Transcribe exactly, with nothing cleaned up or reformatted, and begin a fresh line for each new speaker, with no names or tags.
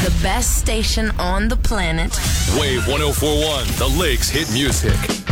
The best station on the planet.
Wave one oh four point one, the Lakes Hit Music.